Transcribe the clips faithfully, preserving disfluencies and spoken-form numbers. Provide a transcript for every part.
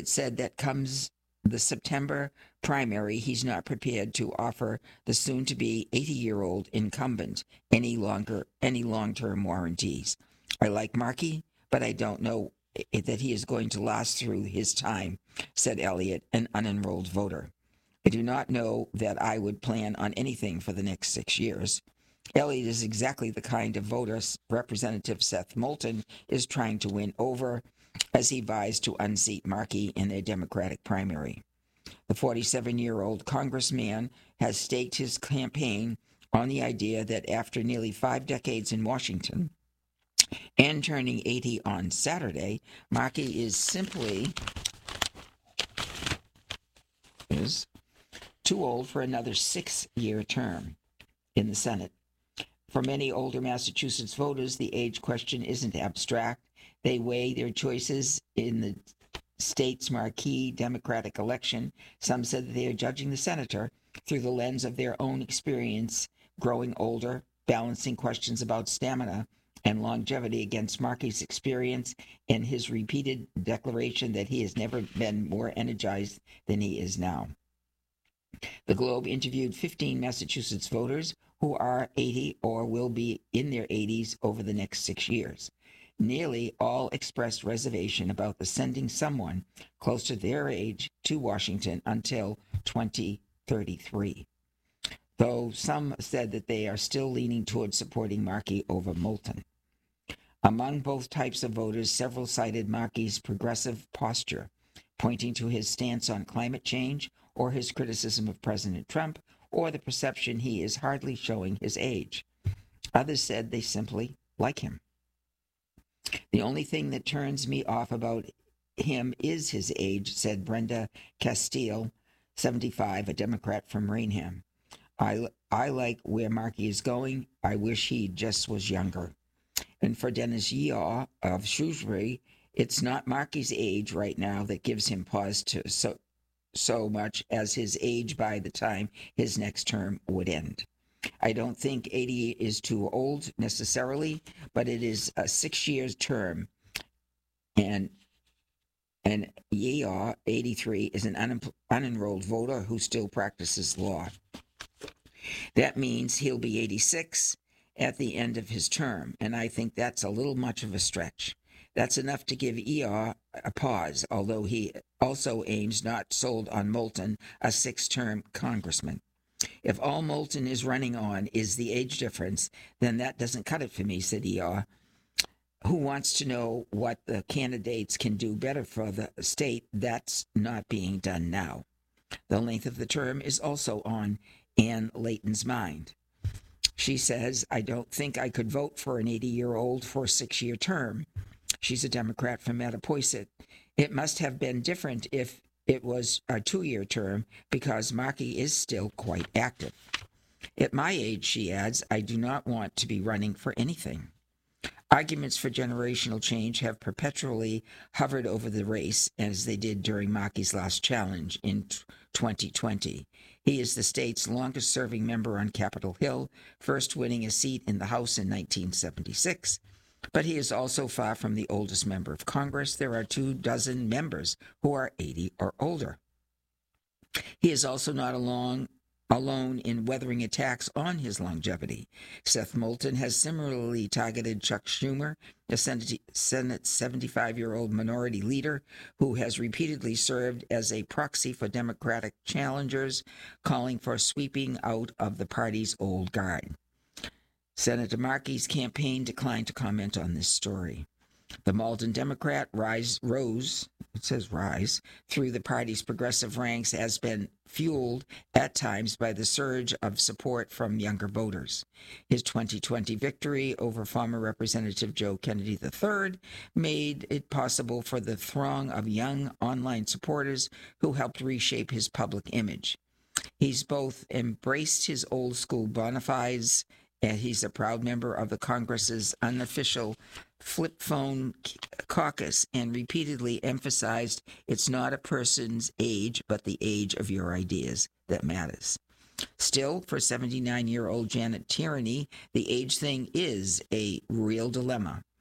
Elliott said that comes the September primary, he's not prepared to offer the soon-to-be eighty-year-old incumbent any longer any long-term warranties. I like Markey, but I don't know that he is going to last through his time, said Elliott, an unenrolled voter. I do not know that I would plan on anything for the next six years. Elliott is exactly the kind of voter Representative Seth Moulton is trying to win over as he vies to unseat Markey in their Democratic primary. The forty-seven-year-old congressman has staked his campaign on the idea that after nearly five decades in Washington and turning eighty on Saturday, Markey is simply is too old for another six-year term in the Senate. For many older Massachusetts voters, the age question isn't abstract. They weigh their choices in the state's marquee Democratic election. Some said that they are judging the senator through the lens of their own experience growing older, balancing questions about stamina and longevity against Markey's experience and his repeated declaration that he has never been more energized than he is now. The Globe interviewed fifteen Massachusetts voters who are eighty or will be in their eighties over the next six years. Nearly all expressed reservation about the sending someone close to their age to Washington until twenty thirty-three, though some said that they are still leaning towards supporting Markey over Moulton. Among both types of voters, several cited Markey's progressive posture, pointing to his stance on climate change or his criticism of President Trump or the perception he is hardly showing his age. Others said they simply like him. The only thing that turns me off about him is his age, said Brenda Castile, seventy-five, a Democrat from Rainham. I, I like where Markey is going. I wish he just was younger. And for Dennis Yaw of Shrewsbury, it's not Markey's age right now that gives him pause to so, so much as his age by the time his next term would end. I don't think eighty is too old necessarily, but it is a six-year term, and and Yaw, eighty-three, is an un- unenrolled voter who still practices law. That means he'll be eighty-six at the end of his term, and I think that's a little much of a stretch. That's enough to give Yaw a pause, although he also aims not sold on Moulton, a six-term congressman. If all Moulton is running on is the age difference, then that doesn't cut it for me, said Yaw, who wants to know what the candidates can do better for the state. That's not being done now. The length of the term is also on Ann Layton's mind. She says, I don't think I could vote for an eighty-year-old for a six-year term. She's a Democrat from Mattapoisett. It must have been different if it was a two-year term because Markey is still quite active. At my age, she adds, I do not want to be running for anything. Arguments for generational change have perpetually hovered over the race, as they did during Markey's last challenge in twenty twenty. He is the state's longest-serving member on Capitol Hill, first winning a seat in the House in nineteen seventy-six. But he is also far from the oldest member of Congress. There are two dozen members who are eighty or older. He is also not alone, alone in weathering attacks on his longevity. Seth Moulton has similarly targeted Chuck Schumer, a Senate's seventy-five-year-old minority leader who has repeatedly served as a proxy for Democratic challengers, calling for sweeping out of the party's old guard. Senator Markey's campaign declined to comment on this story. The Malden Democrat rise, rose, it says rise, through the party's progressive ranks has been fueled at times by the surge of support from younger voters. His twenty twenty victory over former Representative Joe Kennedy the third made it possible for the throng of young online supporters who helped reshape his public image. He's both embraced his old school bona fides, and he's a proud member of the Congress's unofficial flip phone caucus and repeatedly emphasized it's not a person's age, but the age of your ideas that matters. Still, for seventy-nine-year-old Janet Tierney, the age thing is a real dilemma.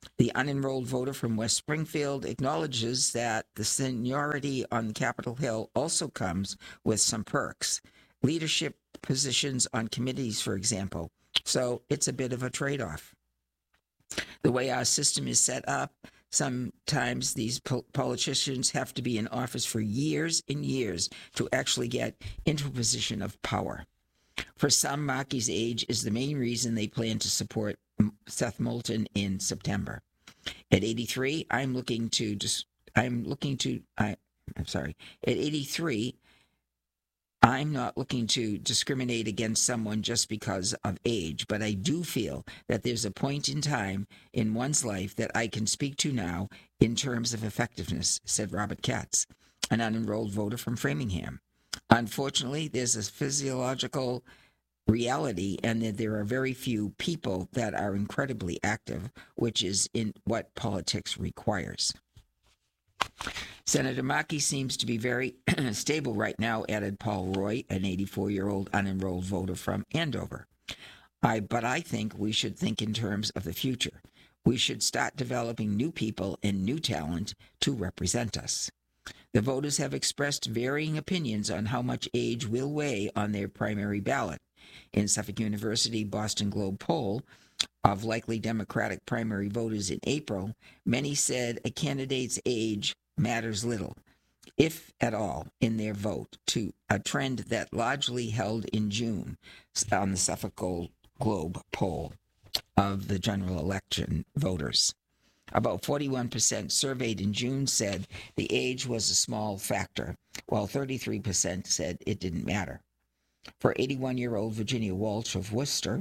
The unenrolled voter from West Springfield acknowledges that the seniority on Capitol Hill also comes with some perks. Leadership positions on committees, for example. So it's a bit of a trade-off. The way our system is set up, sometimes these po- politicians have to be in office for years and years to actually get into a position of power. For some, Markey's age is the main reason they plan to support Seth Moulton in September. At eighty-three, I'm looking to just I'm looking to I I'm sorry. At eighty-three, I'm not looking to discriminate against someone just because of age, but I do feel that there's a point in time in one's life that I can speak to now in terms of effectiveness, said Robert Katz, an unenrolled voter from Framingham. Unfortunately, there's a physiological reality, and that there are very few people that are incredibly active, which is in what politics requires. Senator Markey seems to be very stable right now, added Paul Roy, an eighty-four-year-old unenrolled voter from Andover. I, but I think we should think in terms of the future. We should start developing new people and new talent to represent us. The voters have expressed varying opinions on how much age will weigh on their primary ballot. In Suffolk University Boston Globe poll of likely Democratic primary voters in April, many said a candidate's age matters little, if at all, in their vote, to a trend that largely held in June on the Suffolk Globe poll of the general election voters. About forty-one percent surveyed in June said the age was a small factor, while thirty-three percent said it didn't matter. For eighty-one-year-old Virginia Walsh of Worcester,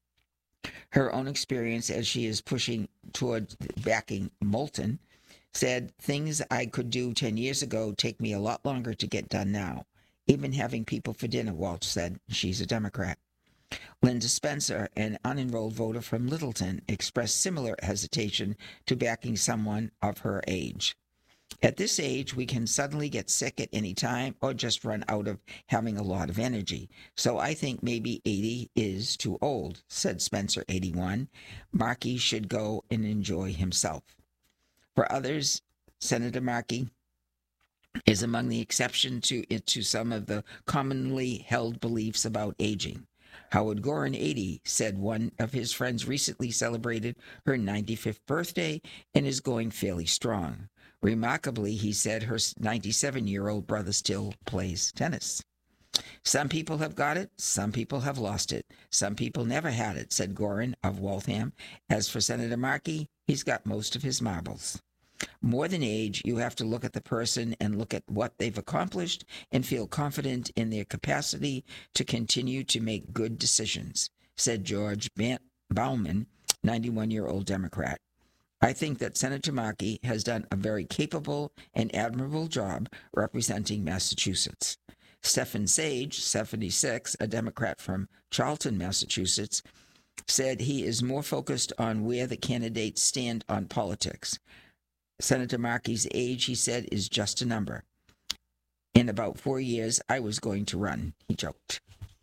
her own experience as she is pushing toward backing Moulton said, things I could do ten years ago take me a lot longer to get done now. Even having people for dinner, Walsh said. She's a Democrat. Linda Spencer, an unenrolled voter from Littleton, expressed similar hesitation to backing someone of her age. At this age, we can suddenly get sick at any time or just run out of having a lot of energy. So I think maybe eighty is too old, said Spencer, eighty-one. Markey should go and enjoy himself. For others, Senator Markey is among the exception to, to some of the commonly held beliefs about aging. Howard Gorin, eighty, said one of his friends recently celebrated her ninety-fifth birthday and is going fairly strong. Remarkably, he said her ninety-seven-year-old brother still plays tennis. Some people have got it, some people have lost it. Some people never had it, said Gorin of Waltham. As for Senator Markey, he's got most of his marbles. More than age, you have to look at the person and look at what they've accomplished and feel confident in their capacity to continue to make good decisions, said George Bauman, ninety-one-year-old Democrat. I think that Senator Markey has done a very capable and admirable job representing Massachusetts. Stephen Sage, seventy-six, a Democrat from Charlton, Massachusetts, said he is more focused on where the candidates stand on politics. Senator Markey's age, he said, is just a number. In about four years, I was going to run, he joked.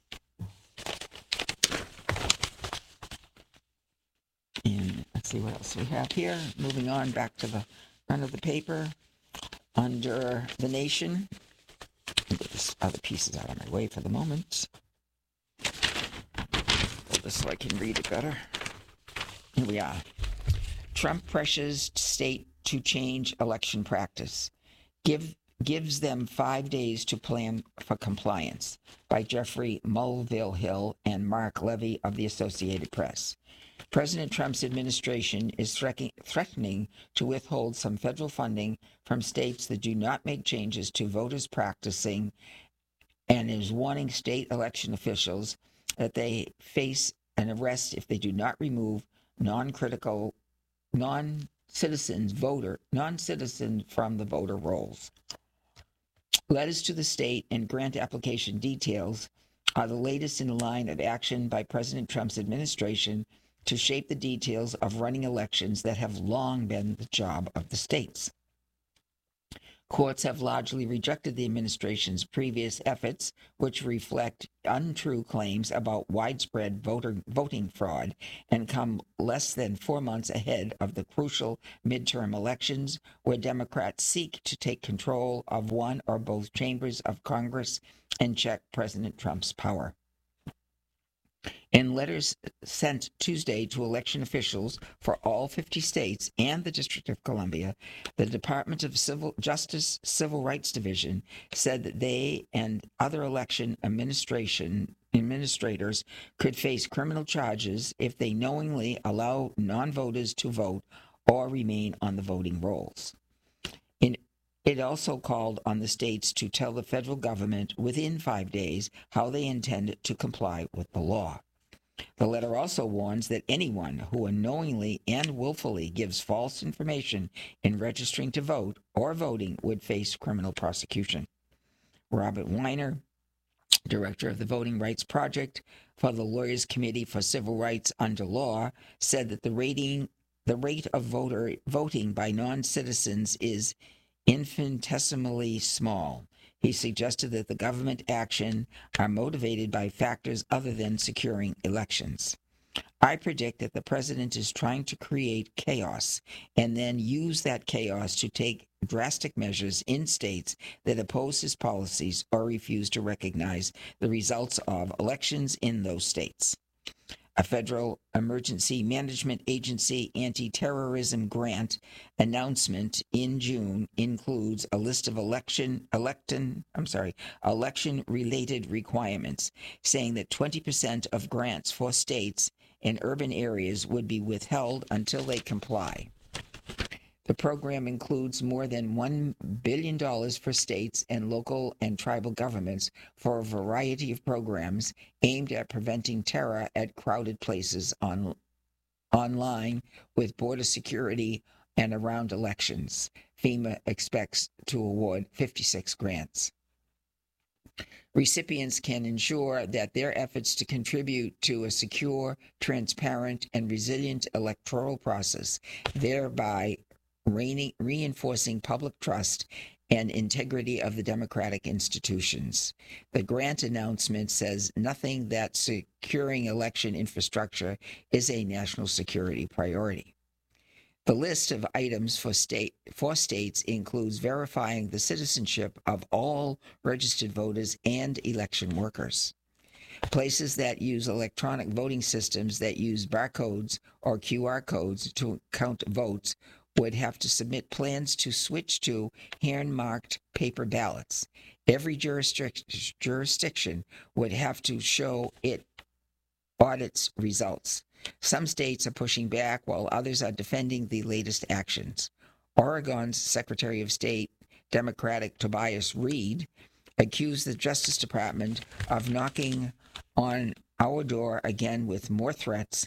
And let's see what else we have here. Moving on back to the front of the paper. Under The Nation. I'll get this other pieces out of my way for the moment. Hold this so I can read it better. Here we are. Trump pressures state to change election practice. Give gives them five days to plan for compliance, by Jeffrey Mulvihill and Mark Levy of the Associated Press. President Trump's administration is threatening to withhold some federal funding from states that do not make changes to voters practicing, and is warning state election officials that they face an arrest if they do not remove non-critical, non-citizens voter, non-citizen from the voter rolls. Letters to the state and grant application details are the latest in a line of action by President Trump's administration to shape the details of running elections that have long been the job of the states. Courts have largely rejected the administration's previous efforts, which reflect untrue claims about widespread voter voting fraud and come less than four months ahead of the crucial midterm elections, where Democrats seek to take control of one or both chambers of Congress and check President Trump's power. In letters sent Tuesday to election officials for all fifty states and the District of Columbia, the Department of Civil Justice Civil Rights Division said that they and other election administration administrators could face criminal charges if they knowingly allow non-voters to vote or remain on the voting rolls. In It also called on the states to tell the federal government within five days how they intend to comply with the law. The letter also warns that anyone who unknowingly and willfully gives false information in registering to vote or voting would face criminal prosecution. Robert Weiner, director of the Voting Rights Project for the Lawyers Committee for Civil Rights Under Law, said that the rating, the rate of voter voting by non-citizens is infinitesimally small. He suggested that the government action are motivated by factors other than securing elections. I predict that the president is trying to create chaos and then use that chaos to take drastic measures in states that oppose his policies or refuse to recognize the results of elections in those states. A federal emergency management agency anti-terrorism grant announcement in June includes a list of election election I'm sorry election-related requirements, saying that twenty percent of grants for states and urban areas would be withheld until they comply. The program includes more than one billion dollars for states and local and tribal governments for a variety of programs aimed at preventing terror at crowded places on, online, with border security and around elections. FEMA expects to award fifty-six grants. Recipients can ensure that their efforts to contribute to a secure, transparent, and resilient electoral process, thereby reinforcing public trust and integrity of the democratic institutions. The grant announcement says nothing that securing election infrastructure is a national security priority. The list of items for state for states includes verifying the citizenship of all registered voters and election workers. Places that use electronic voting systems that use barcodes or Q R codes to count votes would have to submit plans to switch to hand-marked paper ballots. Every jurisdic- jurisdiction would have to show it audits results. Some states are pushing back while others are defending the latest actions. Oregon's Secretary of State, Democratic Tobias Reed, accused the Justice Department of knocking on our door again with more threats.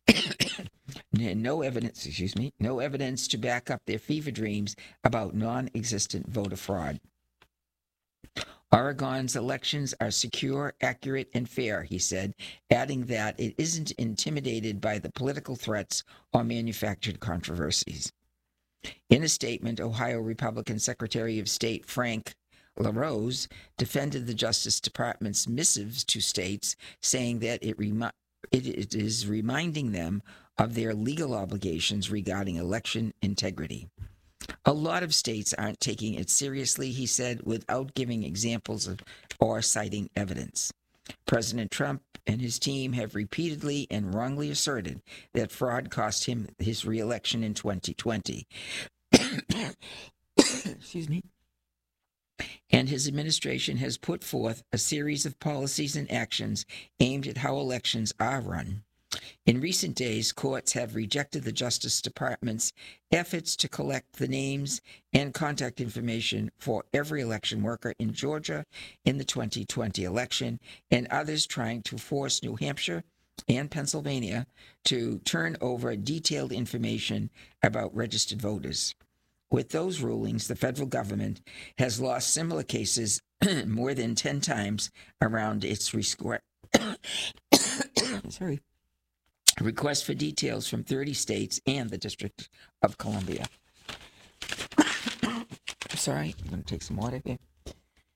No evidence, excuse me, no evidence to back up their fever dreams about non-existent voter fraud. Oregon's elections are secure, accurate, and fair, he said, adding that it isn't intimidated by the political threats or manufactured controversies. In a statement, Ohio Republican Secretary of State Frank LaRose defended the Justice Department's missives to states, saying that it, remi- it, it is reminding them of their legal obligations regarding election integrity. A lot of states aren't taking it seriously, he said, without giving examples of or citing evidence. President Trump and his team have repeatedly and wrongly asserted that fraud cost him his re-election in twenty twenty. Excuse me. And his administration has put forth a series of policies and actions aimed at how elections are run. In recent days, courts have rejected the Justice Department's efforts to collect the names and contact information for every election worker in Georgia in the twenty twenty election, and others trying to force New Hampshire and Pennsylvania to turn over detailed information about registered voters. With those rulings, the federal government has lost similar cases more than ten times around its resqu- Sorry. request for details from thirty states and the District of Columbia. sorry. I'm going to take some water here.